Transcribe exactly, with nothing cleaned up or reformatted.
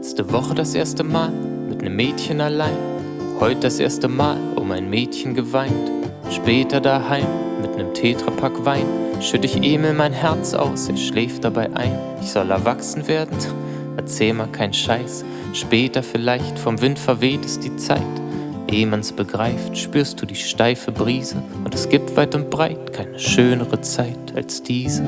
Letzte Woche das erste Mal mit nem Mädchen allein. Heute das erste Mal um ein Mädchen geweint. Später daheim mit nem Tetrapack Wein. Schütt ich Emil mein Herz aus, er schläft dabei ein. Ich soll erwachsen werden? Erzähl mal kein Scheiß. Später vielleicht, vom Wind verweht ist die Zeit. Ehe man's begreift, spürst du die steife Brise. Und es gibt weit und breit keine schönere Zeit als diese.